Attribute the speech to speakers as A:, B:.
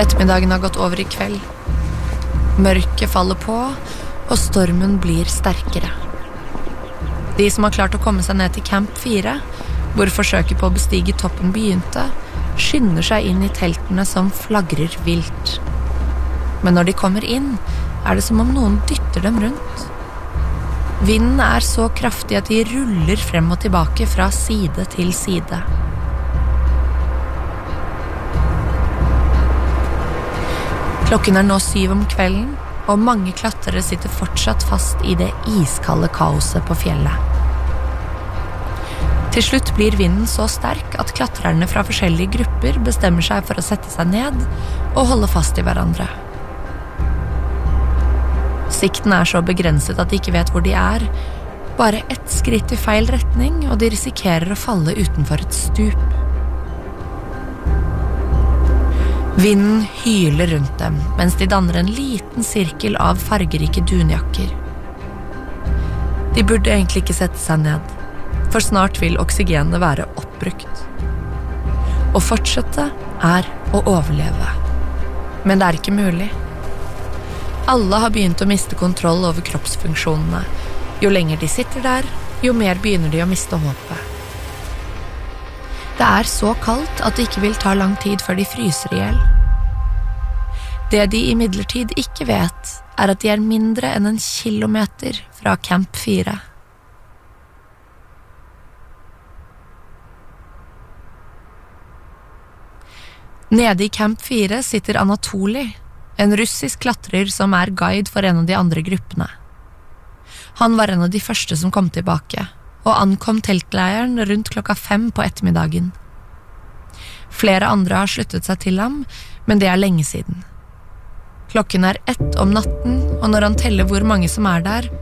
A: Ettermiddagen har gått over i kveld. Mørket faller på, og stormen blir sterkere. De som har klart å komme seg ned til Camp 4, hvor forsøket på å bestige toppen begynte, skynder seg inn i teltene som flagrer vilt. Men når de kommer inn, er det som om noen dytter dem rundt. Vinden er så kraftig at de ruller frem og tilbake fra side til side. Klokken er nå 7 om kvelden, og mange klatrere sitter fortsatt fast i det iskalde kaoset på fjellet. Til slutt blir vinden så sterk at klatrerne fra forskjellige grupper bestemmer seg for å sette seg ned og holde fast i hverandre. Sikten er så begrenset at de ikke vet hvor de er. Bare ett skritt i feil retning, og de risikerer å falle utenfor et stup. Vinden hyler rundt dem, mens de danner en liten sirkel av fargerike dunjakker. De burde egentlig ikke sette seg ned, for snart vil oksygenet være oppbrukt. Å fortsette er å overleve. Men det er ikke mulig. Alle har begynt å miste kontroll over kroppsfunksjonene. Jo lenger de sitter der, jo mer begynner de å miste håpet. Det er så kaldt at det ikke vil ta lang tid før de fryser ihjel. Det de imidlertid ikke vet, er at de er mindre enn 1 kilometer fra Camp 4. Nede i Camp 4 sitter Anatoli, en russisk klatrer som er guide for en av de andre gruppene. Han var en av de første som kom tilbake, og ankom teltleiren rundt 5:00 på ettermiddagen. Flere andre har sluttet seg til ham, men det er lenge siden. Klokken er 1 om natten, og når han teller hvor mange som er der,